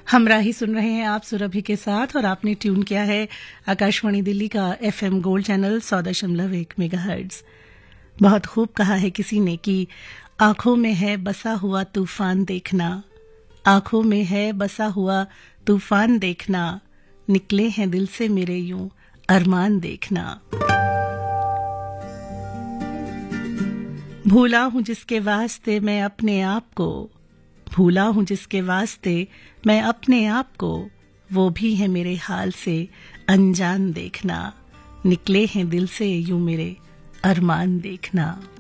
हमराही सुन रहे हैं आप सुरभि के साथ और आपने ट्यून किया है आकाशवाणी दिल्ली का FM गोल्ड चैनल 100.1 मेगाहर्ट्ज। बहुत खूब कहा है किसी ने कि आंखों में है बसा हुआ तूफान देखना, आंखों में है बसा हुआ तूफान देखना, निकले हैं दिल से मेरे यूं अरमान देखना। भूला हूं जिसके वास्ते मैं अपने आप को, भूला हूं जिसके वास्ते मैं अपने आप को, वो भी है मेरे हाल से अनजान देखना, निकले हैं दिल से यूं मेरे अरमान देखना।